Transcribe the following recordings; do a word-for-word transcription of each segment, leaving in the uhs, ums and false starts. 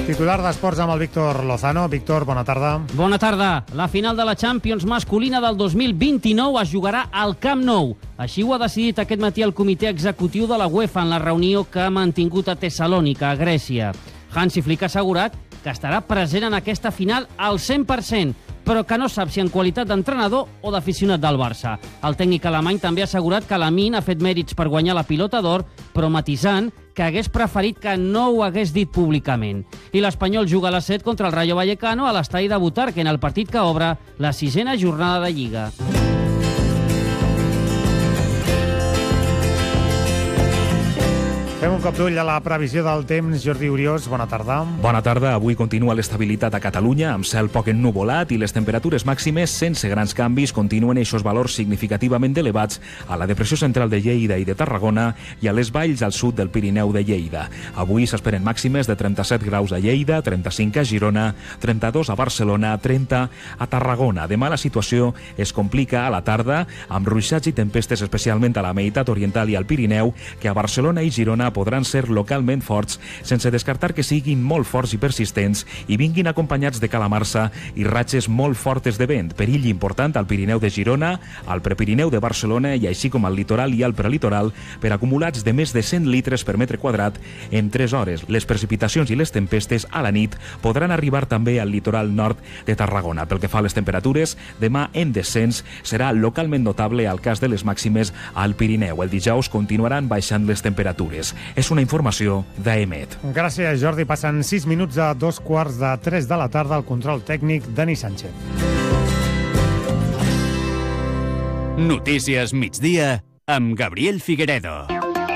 Titular d'Esports amb el Víctor Lozano. Víctor, bona tarda. Bona tarda. La final de la Champions masculina del dos mil vint-i-nou es jugarà al Camp Nou. Així ho ha decidit aquest matí el comitè executiu de la UEFA en la reunió que ha mantingut a Tessalònica, a Grècia. Hansi Flick ha assegurat que estarà present en aquesta final al cent per cent, però que no sap si en qualitat d'entrenador o d'aficionat del Barça. El tècnic alemany també ha assegurat que Lamine ha fet mèrits per guanyar la pilota d'or, però matisant que hagués preferit que no ho hagués dit públicament. I l'Espanyol juga a les set contra el Rayo Vallecano a l'estadi de Butarque, en el partit que obre la sisena jornada de Lliga. Fem un cop d'ull a la previsió del temps. Jordi Uriós, bona tarda. Bona tarda. Avui continua l'estabilitat a Catalunya, amb cel poc ennuvolat i les temperatures màximes, sense grans canvis, continuen eixos valors significativament elevats a la depressió central de Lleida i de Tarragona i a les valls al sud del Pirineu de Lleida. Avui s'esperen màximes de trenta-set graus a Lleida, trenta-cinc a Girona, trenta-dos a Barcelona, trenta a Tarragona. Demà la situació es complica a la tarda, amb ruixats i tempestes especialment a la meitat oriental i al Pirineu, que a Barcelona i Girona podran ser localment forts, sense descartar que siguin molt forts i persistents i vinguin acompanyats de calamarsa i ratxes molt fortes de vent. Perill important al Pirineu de Girona, al Prepirineu de Barcelona i així com al litoral i al prelitoral per acumulats de més de cent litres per metre quadrat en tres hores. Les precipitacions i les tempestes a la nit podran arribar també al litoral nord de Tarragona. Pel que fa a les temperatures, demà en descens serà localment notable al cas de les màximes al Pirineu. El dijous continuaran baixant les temperatures. És una informació d'Emet. Gràcies, Jordi. Passen sis minuts a dos quarts de tres de la tarda. Al control tècnic, Dani Sánchez. Notícies migdia amb Gabriel Figueredo.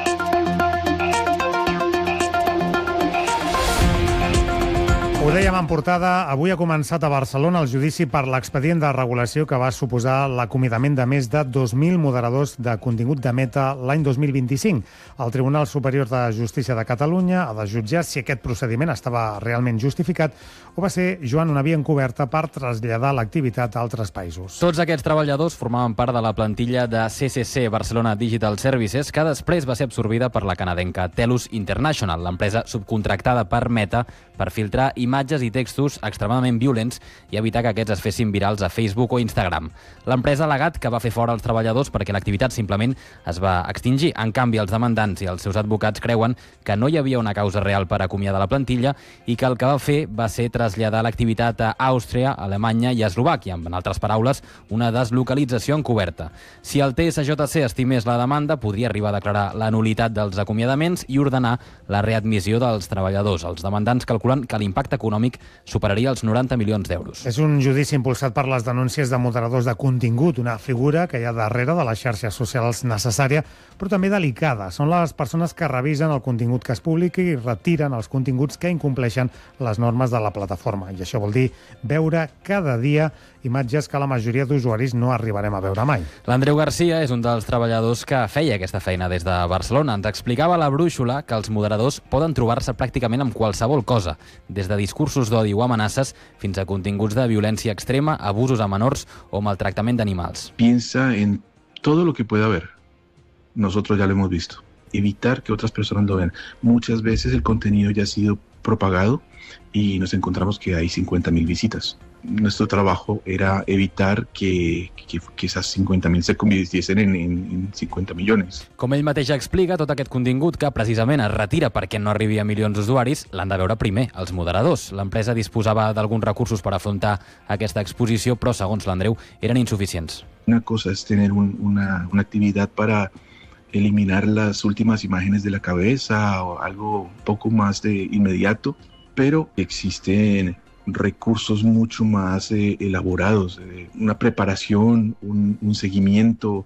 Ho dèiem en portada, avui ha començat a Barcelona el judici per l'expedient de regulació que va suposar l'acomiadament de més de dos mil moderadors de contingut de Meta l'any dos mil vint-i-cinc. El Tribunal Superior de Justícia de Catalunya ha de jutjar si aquest procediment estava realment justificat o va ser, Joan, una via encoberta per traslladar l'activitat a altres països. Tots aquests treballadors formaven part de la plantilla de C C C, Barcelona Digital Services, que després va ser absorbida per la canadenca Telus International, l'empresa subcontractada per Meta per filtrar imatges i textos extremadament violents i evitar que aquests es fessin virals a Facebook o Instagram. L'empresa ha al·legat que va fer fora els treballadors perquè l'activitat simplement es va extingir. En canvi, els demandants i els seus advocats creuen que no hi havia una causa real per acomiadar la plantilla i que el que va fer va ser traslladar l'activitat a Àustria, Alemanya i Eslovàquia, en altres paraules, una deslocalització encoberta. Si el T S J C estimés la demanda, podria arribar a declarar la nul·litat dels acomiadaments i ordenar la readmissió dels treballadors. Els demandants calculen que l'impacte econòmic superaria els noranta milions d'euros. És un judici impulsat per les denúncies de moderadors de contingut, una figura que hi ha darrere de les xarxes socials necessària, però també delicada. Són les persones que revisen el contingut que es publiqui i retiren els continguts que incompleixen les normes de la plataforma. I això vol dir veure cada dia imatges que la majoria d'usuaris no arribarem a veure mai. L'Andreu Garcia és un dels treballadors que feia aquesta feina des de Barcelona. Ens explicava a la Brúixola que els moderadors poden trobar-se pràcticament amb qualsevol cosa, des de discursos d'odi o amenaces fins a continguts de violència extrema, abusos a menors o maltractament d'animals. Piensa en todo lo que pueda haber. Nosotros ya lo hemos visto. Evitar que otras personas lo vean. Muchas veces el contenido ya ha sido propagado y nos encontramos que hay cincuenta mil visitas. Nuestro trabajo era evitar que, que, que esas cincuenta mil se convirtiesen en, en, en cincuenta millones. Com ell mateix explica, tot aquest contingut que precisament es retira perquè no arribi a milions d'usuaris, l'han de veure primer els moderadors. L'empresa disposava d'alguns recursos per afrontar aquesta exposició, però, segons l'Andreu, eren insuficients. Una cosa es tener un, una, una actividad para eliminar las últimas imágenes de la cabeza o algo un poco más de inmediato, pero existen recursos mucho más eh, elaborados, eh, una preparación, un, un seguimiento,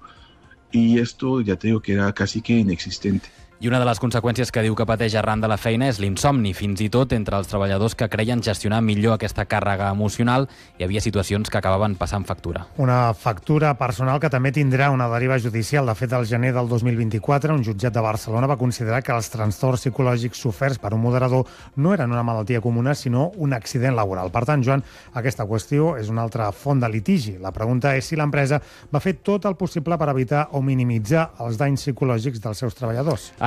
y esto ya te digo que era casi que inexistente. I una de les conseqüències que diu que pateix arran de la feina és l'insomni, fins i tot entre els treballadors que creien gestionar millor aquesta càrrega emocional. Hi havia situacions que acabaven passant factura. Una factura personal que també tindrà una deriva judicial. De fet, al gener del dos mil vint-i-quatre, un jutjat de Barcelona va considerar que els trastorns psicològics soferts per un moderador no eren una malaltia comuna, sinó un accident laboral. Per tant, Joan, aquesta qüestió és una altra font de litigi. La pregunta és si l'empresa va fer tot el possible per evitar o minimitzar els danys psicològics dels seus treballadors.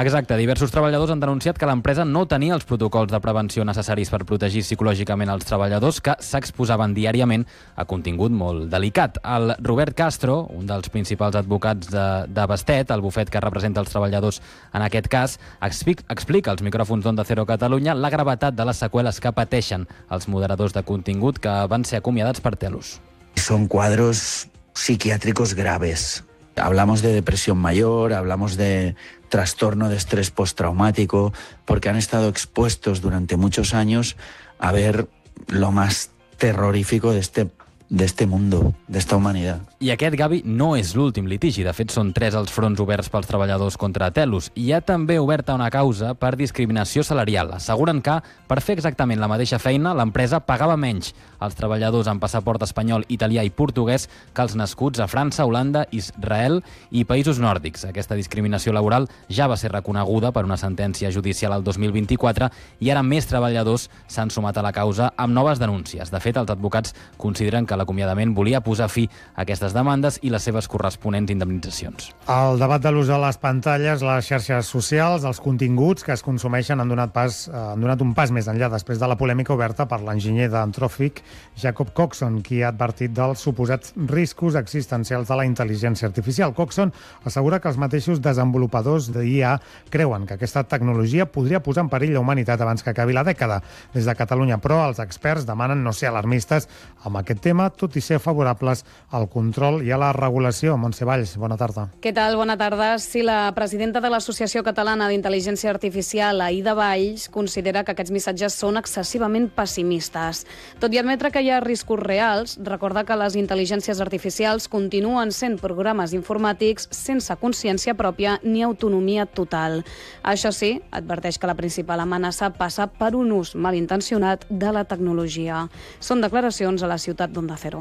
Exacte, diversos treballadors han denunciat que l'empresa no tenia els protocols de prevenció necessaris per protegir psicològicament els treballadors que s'exposaven diàriament a contingut molt delicat. El Robert Castro, un dels principals advocats de, de Bastet, el bufet que representa els treballadors en aquest cas, explica, explica als micròfons d'Onda Cero Catalunya la gravetat de les seqüeles que pateixen els moderadors de contingut que van ser acomiadats per Telus. Son cuadros psiquiátricos graves. Hablamos de depresión mayor, hablamos de trastorno de estrés postraumático, porque han estado expuestos durante muchos años a ver lo más terrorífico de este, de este mundo, de esta humanidad. I aquest, Gavi, no és l'últim litigi. De fet, són tres els fronts oberts pels treballadors contra Telus. Hi ha també oberta una causa per discriminació salarial. Asseguren que, per fer exactament la mateixa feina, l'empresa pagava menys als treballadors amb passaport espanyol, italià i portuguès que els nascuts a França, Holanda, Israel i països nòrdics. Aquesta discriminació laboral ja va ser reconeguda per una sentència judicial al dos mil vint-i-quatre i ara més treballadors s'han sumat a la causa amb noves denúncies. De fet, els advocats consideren que l'acomiadament volia posar fi a aquestes demandes i les seves corresponents indemnitzacions. El debat de l'ús de les pantalles, les xarxes socials, els continguts que es consumeixen han donat, pas, han donat un pas més enllà després de la polèmica oberta per l'enginyer d'Anthropic, Jacob Coxon, qui ha advertit dels suposats riscos existencials de la intel·ligència artificial. Coxon assegura que els mateixos desenvolupadors d'I A creuen que aquesta tecnologia podria posar en perill la humanitat abans que acabi la dècada. Des de Catalunya, però, els experts demanen no ser alarmistes amb aquest tema, tot i ser favorables al control i a la regulació. Montse Valls, bona tarda. Què tal? Bona tarda. Sí, la presidenta de l'Associació Catalana d'Intel·ligència Artificial, Aïda Valls, considera que aquests missatges són excessivament pessimistes. Tot i admetre que hi ha riscos reals, recorda que les intel·ligències artificials continuen sent programes informàtics sense consciència pròpia ni autonomia total. Això sí, adverteix que la principal amenaça passa per un ús malintencionat de la tecnologia. Són declaracions a la ciutat d'Onda Cero.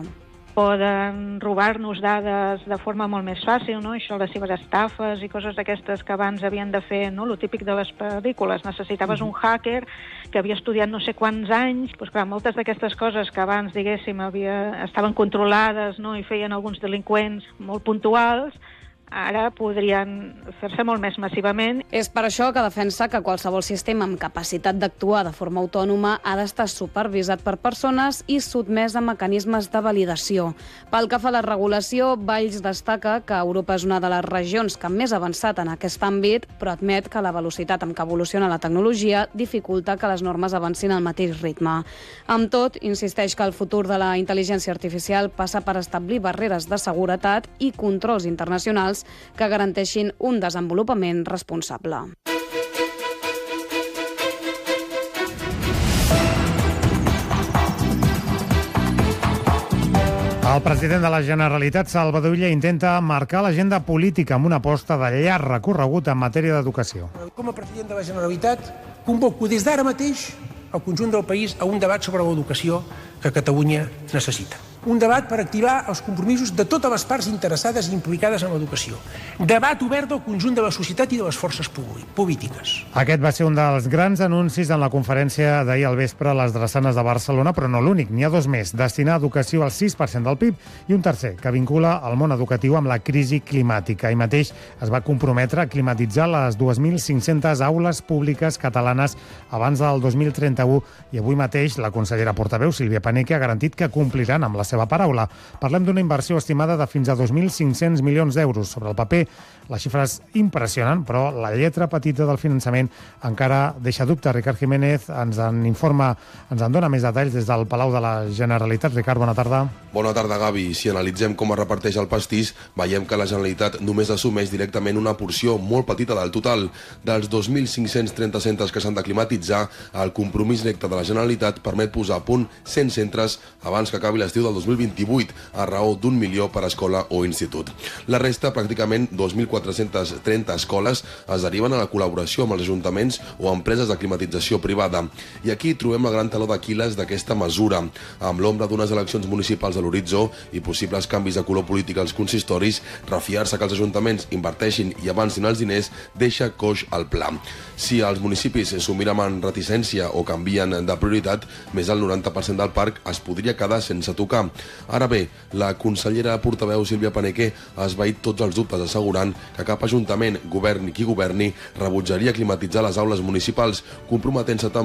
Poden robar-nos dades de forma molt més fàcil, no? Això, les ciberestafes i coses d'aquestes que abans havien de fer, no? Lo típic de les pel·lícules. Necessitaves un hacker que havia estudiat no sé quants anys. Pues, clar, moltes d'aquestes coses que abans, diguéssim, havia, estaven controlades, no? I feien alguns delinqüents molt puntuals, ara podrien fer-se molt més massivament. És per això que defensa que qualsevol sistema amb capacitat d'actuar de forma autònoma ha d'estar supervisat per persones i sotmès a mecanismes de validació. Pel que fa a la regulació, Valls destaca que Europa és una de les regions que més ha avançat en aquest àmbit, però admet que la velocitat amb què evoluciona la tecnologia dificulta que les normes avancin al mateix ritme. Amb tot, insisteix que el futur de la intel·ligència artificial passa per establir barreres de seguretat i controls internacionals que garanteixin un desenvolupament responsable. El president de la Generalitat, Salvador Illa, intenta marcar l'agenda política amb una aposta de llarg recorregut en matèria d'educació. Com a president de la Generalitat, convoco des d'ara mateix el conjunt del país a un debat sobre l'educació que Catalunya necessita. Un debat per activar els compromisos de totes les parts interessades i implicades en l'educació. Debat obert del conjunt de la societat i de les forces polítiques. Aquest va ser un dels grans anuncis en la conferència d'ahir al vespre a les Drassanes de Barcelona, però no l'únic, n'hi ha dos més. Destinar educació al sis per cent del P I B i un tercer, que vincula el món educatiu amb la crisi climàtica. Ahir mateix es va comprometre a climatitzar les dues mil cinc-centes aules públiques catalanes abans del dos mil trenta-u i avui mateix la consellera portaveu, Sílvia Paneque, ha garantit que compliran amb la seva paraula. Parlem d'una inversió estimada de fins a dos mil cinc-cents milions d'euros. Sobre el paper, la xifra és impressionant, però la lletra petita del finançament encara deixa dubte. Ricard Jiménez ens en informa, ens en dona més detalls des del Palau de la Generalitat. Ricard, bona tarda. Bona tarda, Gavi. Si analitzem com es reparteix el pastís, veiem que la Generalitat només assumeix directament una porció molt petita del total. Dels dos mil cinc-cents trenta centres que s'han de climatitzar, el compromís directe de la Generalitat permet posar a punt cent centres abans que acabi l'estiu del dos mil vint-i-vuit, a raó d'un milió per escola o institut. La resta, pràcticament dos mil quatre-cents trenta escoles, es deriven a la col·laboració amb els ajuntaments o empreses de climatització privada. I aquí trobem el gran taló d'Aquil·les d'aquesta mesura. Amb l'ombra d'unes eleccions municipals a l'horitzó i possibles canvis de color polític als consistoris, refiar-se que els ajuntaments inverteixin i avancin els diners deixa coix al pla. Si els municipis s'ho miren amb reticència o canvien de prioritat, més del noranta per cent del parc es podria quedar sense tocar. Ara bé, la consellera portaveu Sílvia Paneque ha esvaït tots els dubtes, assegurant que cap ajuntament, governi qui governi, rebutjaria climatitzar les aules municipals, comprometent-se també